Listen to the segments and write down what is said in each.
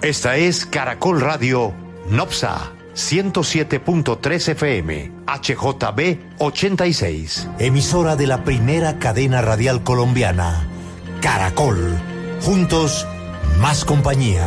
Esta es Caracol Radio Nopsa 107.3 FM, HJB 86. Emisora de la primera cadena radial colombiana, Caracol. Juntos, más compañía.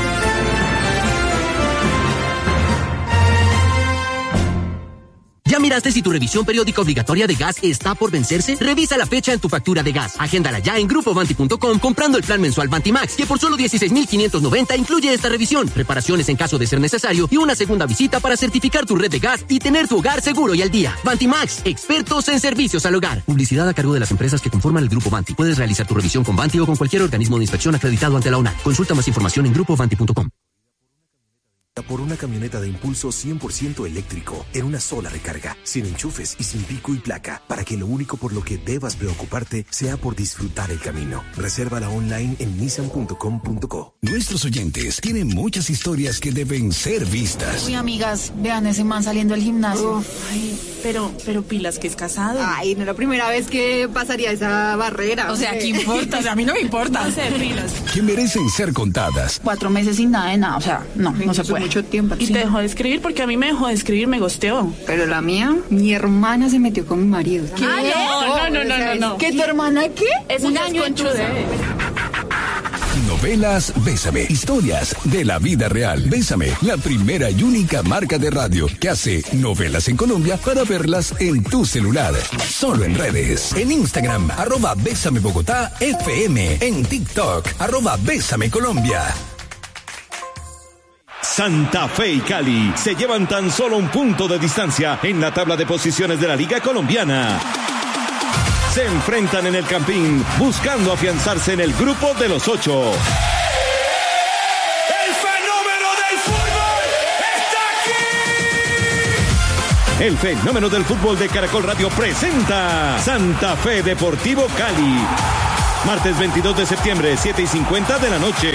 ¿Ya miraste si tu revisión periódica obligatoria de gas está por vencerse? Revisa la fecha en tu factura de gas. Agéndala ya en grupovanti.com comprando el plan mensual Vantimax, que por solo 16,590 incluye esta revisión, reparaciones en caso de ser necesario y una segunda visita para certificar tu red de gas y tener tu hogar seguro y al día. Vantimax, expertos en servicios al hogar. Publicidad a cargo de las empresas que conforman el Grupo Vanti. Puedes realizar tu revisión con Vanti o con cualquier organismo de inspección acreditado ante la UNAM. Consulta más información en grupovanti.com. Por una camioneta de impulso 100% eléctrico, en una sola recarga, sin enchufes y sin pico y placa, para que lo único por lo que debas preocuparte sea por disfrutar el camino. Resérvala online en nissan.com.co. Nuestros oyentes tienen muchas historias que deben ser vistas. Uy, amigas, vean ese man saliendo del gimnasio. Ay, pero pilas que es casado. Ay, no es la primera vez que pasaría esa barrera. O sea, ¿qué importa? O sea, a mí no me importa. No sé, pilas. Que merecen ser contadas. 4 meses sin nada de nada, o sea, no se puede. Mucho tiempo. Y te dejó de escribir porque a mí me dejó de escribir, me gosteó. Pero la mía, mi hermana se metió con mi marido. ¿Qué? No. ¿Qué, tu hermana qué? Es un año en Novelas Bésame. Historias de la vida real. Bésame, la primera y única marca de radio que hace novelas en Colombia para verlas en tu celular. Solo en redes. En Instagram, @Bésame Bogotá FM. En TikTok, @Bésame Colombia. Santa Fe y Cali se llevan tan solo un punto de distancia en la tabla de posiciones de la Liga Colombiana. Se enfrentan en el Campín buscando afianzarse en el grupo de los 8. ¡El fenómeno del fútbol está aquí! El fenómeno del fútbol de Caracol Radio presenta Santa Fe Deportivo Cali. Martes 22 de septiembre, 7:50 de la noche.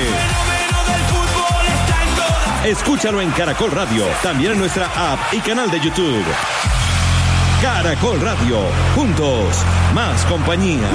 Escúchalo en Caracol Radio, también en nuestra app y canal de YouTube. Caracol Radio, juntos, más compañía.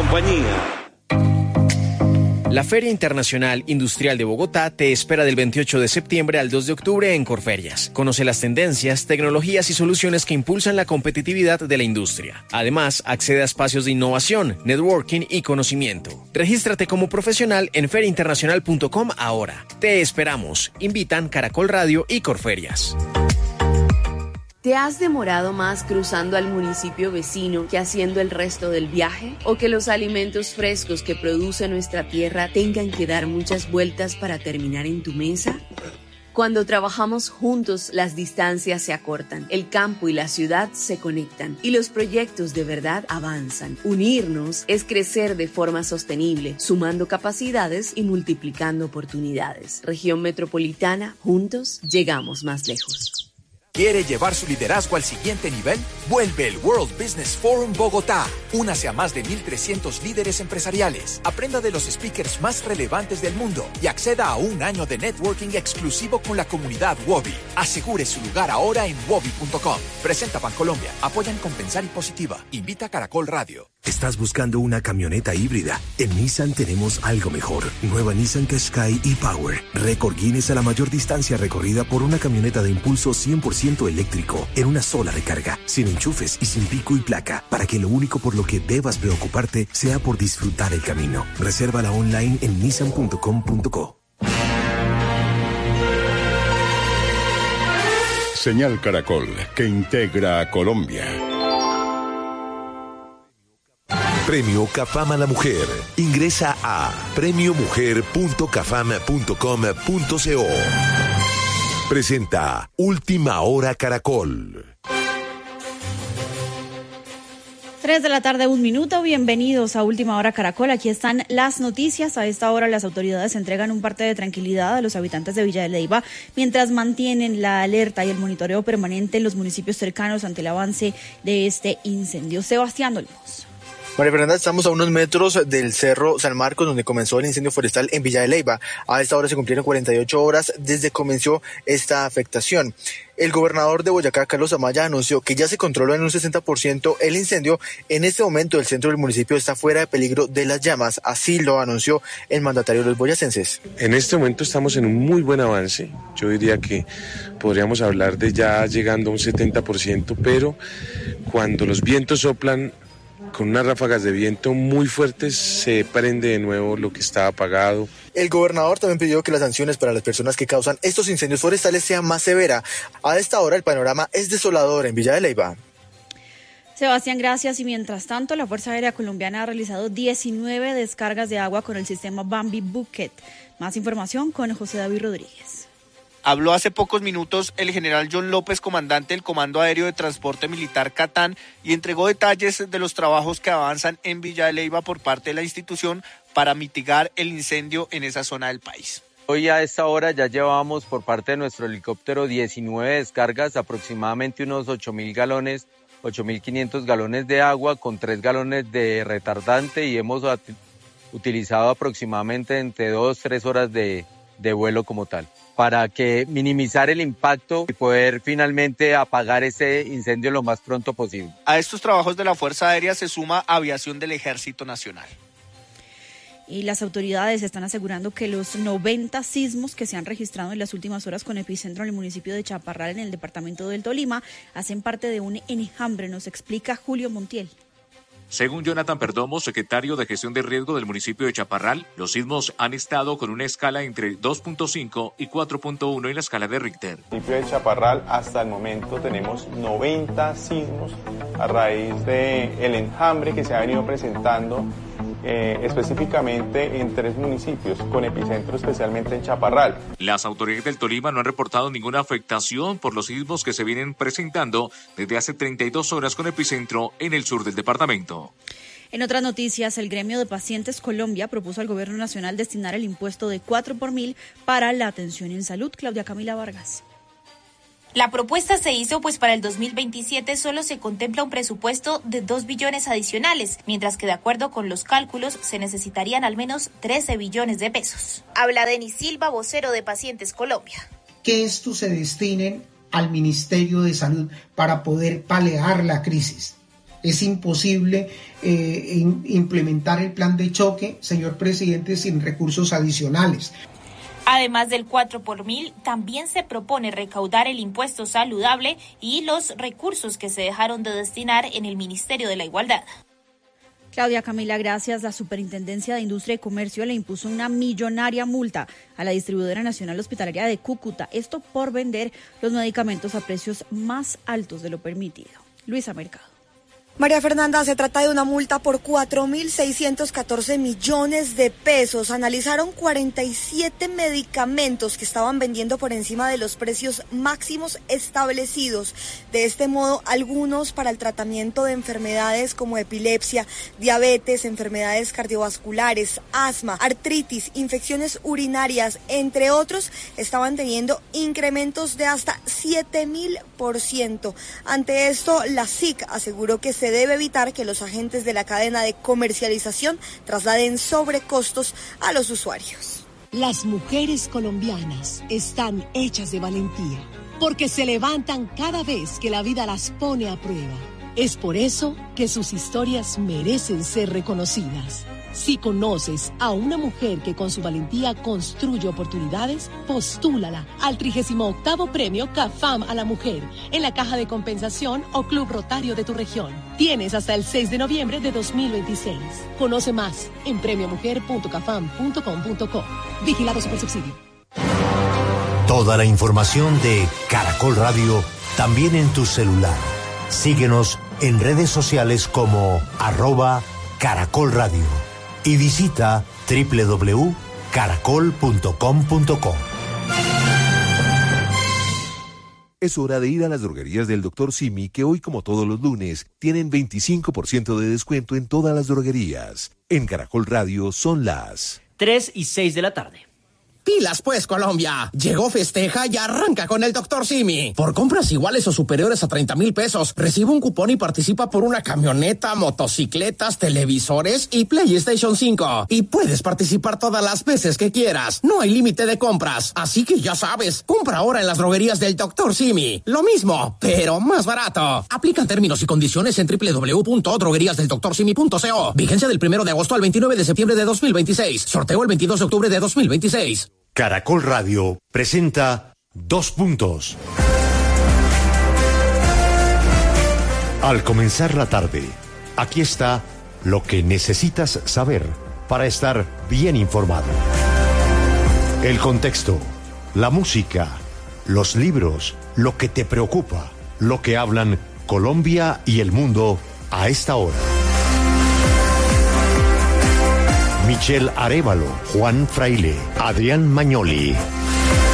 La Feria Internacional Industrial de Bogotá te espera del 28 de septiembre al 2 de octubre en Corferias. Conoce las tendencias, tecnologías y soluciones que impulsan la competitividad de la industria. Además, accede a espacios de innovación, networking y conocimiento. Regístrate como profesional en feriainternacional.com ahora. Te esperamos. Invitan Caracol Radio y Corferias. ¿Te has demorado más cruzando al municipio vecino que haciendo el resto del viaje? ¿O que los alimentos frescos que produce nuestra tierra tengan que dar muchas vueltas para terminar en tu mesa? Cuando trabajamos juntos, las distancias se acortan, el campo y la ciudad se conectan y los proyectos de verdad avanzan. Unirnos es crecer de forma sostenible, sumando capacidades y multiplicando oportunidades. Región Metropolitana, juntos llegamos más lejos. ¿Quiere llevar su liderazgo al siguiente nivel? Vuelve el World Business Forum Bogotá. Únase a más de 1,300 líderes empresariales. Aprenda de los speakers más relevantes del mundo y acceda a un año de networking exclusivo con la comunidad Wobi. Asegure su lugar ahora en wobi.com. Presenta Bancolombia. Apoyan Compensar y Positiva. Invita a Caracol Radio. ¿Estás buscando una camioneta híbrida? En Nissan tenemos algo mejor. Nueva Nissan Qashqai e-Power. Récord Guinness a la mayor distancia recorrida por una camioneta de impulso 100% eléctrico, en una sola recarga, sin enchufes y sin pico y placa, para que lo único por lo que debas preocuparte sea por disfrutar el camino. Resérvala online en nissan.com.co. Señal Caracol, que integra a Colombia. Premio Cafam a la Mujer. Ingresa a premiomujer.cafam.com.co. Presenta Última Hora Caracol. 3 de la tarde, 1 minuto. Bienvenidos a Última Hora Caracol. Aquí están las noticias. A esta hora las autoridades entregan un parte de tranquilidad a los habitantes de Villa de Leyva mientras mantienen la alerta y el monitoreo permanente en los municipios cercanos ante el avance de este incendio. Sebastián Olmos. María Fernanda, estamos a unos metros del Cerro San Marcos, donde comenzó el incendio forestal en Villa de Leyva. A esta hora se cumplieron 48 horas desde que comenzó esta afectación. El gobernador de Boyacá, Carlos Amaya, anunció que ya se controló en un 60% el incendio. En este momento el centro del municipio está fuera de peligro de las llamas. Así lo anunció el mandatario de los boyacenses. En este momento estamos en un muy buen avance. Yo diría que podríamos hablar de ya llegando a un 70%, pero cuando los vientos soplan con unas ráfagas de viento muy fuertes, se prende de nuevo lo que está apagado. El gobernador también pidió que las sanciones para las personas que causan estos incendios forestales sean más severas. A esta hora el panorama es desolador en Villa de Leyva. Sebastián, gracias. Y mientras tanto, la Fuerza Aérea Colombiana ha realizado 19 descargas de agua con el sistema Bambi Bucket. Más información con José David Rodríguez. Habló hace pocos minutos el general John López, comandante del Comando Aéreo de Transporte Militar Catán, y entregó detalles de los trabajos que avanzan en Villa de Leyva por parte de la institución para mitigar el incendio en esa zona del país. Hoy a esta hora ya llevamos por parte de nuestro helicóptero 19 descargas, aproximadamente unos 8.000 galones, 8.500 galones de agua con 3 galones de retardante, y hemos utilizado aproximadamente entre 2-3 horas de vuelo como tal, para que minimizar el impacto y poder finalmente apagar ese incendio lo más pronto posible. A estos trabajos de la Fuerza Aérea se suma aviación del Ejército Nacional. Y las autoridades están asegurando que los 90 sismos que se han registrado en las últimas horas con epicentro en el municipio de Chaparral, en el departamento del Tolima, hacen parte de un enjambre, nos explica Julio Montiel. Según Jonathan Perdomo, secretario de Gestión de Riesgo del municipio de Chaparral, los sismos han estado con una escala entre 2.5 y 4.1 en la escala de Richter. En el municipio de Chaparral hasta el momento tenemos 90 sismos a raíz del enjambre que se ha venido presentando específicamente en 3 municipios, con epicentro especialmente en Chaparral. Las autoridades del Tolima no han reportado ninguna afectación por los sismos que se vienen presentando desde hace 32 horas con epicentro en el sur del departamento. En otras noticias, el Gremio de Pacientes Colombia propuso al Gobierno Nacional destinar el impuesto de 4 por 1000 para la atención en salud. Claudia Camila Vargas. La propuesta se hizo pues para el 2027 solo se contempla un presupuesto de 2 billones adicionales, mientras que de acuerdo con los cálculos se necesitarían al menos 13 billones de pesos. Habla Denis Silva, vocero de Pacientes Colombia. Que estos se destinen al Ministerio de Salud para poder paliar la crisis. Es imposible implementar el plan de choque, señor presidente, sin recursos adicionales. Además del 4 por 1000, también se propone recaudar el impuesto saludable y los recursos que se dejaron de destinar en el Ministerio de la Igualdad. Claudia Camila, gracias. La Superintendencia de Industria y Comercio le impuso una millonaria multa a la Distribuidora Nacional Hospitalaria de Cúcuta, esto por vender los medicamentos a precios más altos de lo permitido. Luisa Mercado. María Fernanda, se trata de una multa por 4.614 millones de pesos. Analizaron 47 medicamentos que estaban vendiendo por encima de los precios máximos establecidos. De este modo, algunos para el tratamiento de enfermedades como epilepsia, diabetes, enfermedades cardiovasculares, asma, artritis, infecciones urinarias, entre otros, estaban teniendo incrementos de hasta 7.000%. Ante esto, la SIC aseguró que se debe evitar que los agentes de la cadena de comercialización trasladen sobrecostos a los usuarios. Las mujeres colombianas están hechas de valentía, porque se levantan cada vez que la vida las pone a prueba. Es por eso que sus historias merecen ser reconocidas. Si conoces a una mujer que con su valentía construye oportunidades, postúlala al 38º Premio CAFAM a la Mujer en la Caja de Compensación o Club Rotario de tu región. Tienes hasta el 6 de noviembre de 2026. Conoce más en premiomujer.cafam.com.co. Vigilado Supersubsidio. Toda la información de Caracol Radio también en tu celular. Síguenos en redes sociales como @Caracol Radio. Y visita www.caracol.com.co. Es hora de ir a las droguerías del Dr. Simi, que hoy, como todos los lunes, tienen 25% de descuento en todas las droguerías. En Caracol Radio son las 3:06 de la tarde. Pilas pues, Colombia. Llegó Festeja y arranca con el Dr. Simi. Por compras iguales o superiores a 30,000 pesos, recibe un cupón y participa por una camioneta, motocicletas, televisores y PlayStation 5. Y puedes participar todas las veces que quieras. No hay límite de compras. Así que ya sabes, compra ahora en las droguerías del Dr. Simi. Lo mismo, pero más barato. Aplican términos y condiciones en www.drogueríasdeldoctorsimi.co. Vigencia del 1 de agosto al 29 de septiembre de 2026. Sorteo el 22 de octubre de 2026. Caracol Radio presenta 2 puntos. Al comenzar la tarde, aquí está lo que necesitas saber para estar bien informado. El contexto, la música, los libros, lo que te preocupa, lo que hablan Colombia y el mundo a esta hora. Michelle Arévalo, Juan Fraile, Adrián Magnoli,